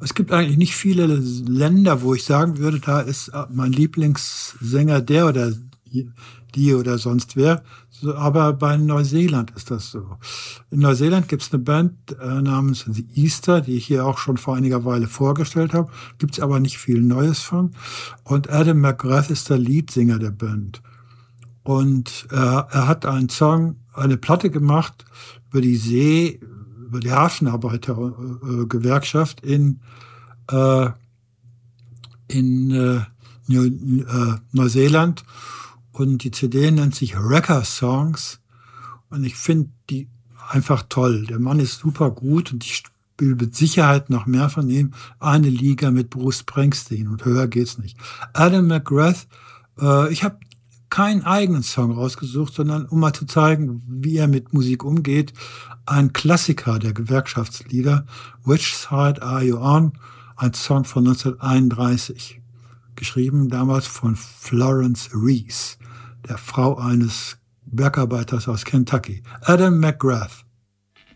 Es gibt eigentlich nicht viele Länder, wo ich sagen würde, da ist mein Lieblingssänger der oder die oder sonst wer. So, aber bei Neuseeland ist das so. In Neuseeland gibt es eine Band namens The Easter, die ich hier auch schon vor einiger Weile vorgestellt habe. Gibt es aber nicht viel Neues von. Und Adam McGrath ist der Leadsänger der Band. Und er hat einen Song, eine Platte gemacht über über die Hafenarbeitergewerkschaft äh, in Neuseeland. Und die CD nennt sich Wrecker Songs. Und ich finde die einfach toll. Der Mann ist super gut und ich spiele mit Sicherheit noch mehr von ihm. Eine Liga mit Bruce Springsteen und höher geht's nicht. Adam McGrath, ich habe keinen eigenen Song rausgesucht, sondern um mal zu zeigen, wie er mit Musik umgeht, ein Klassiker der Gewerkschaftslieder, Which Side Are You On? Ein Song von 1931, geschrieben damals von Florence Reese, der Frau eines Bergarbeiters aus Kentucky. Adam McGrath.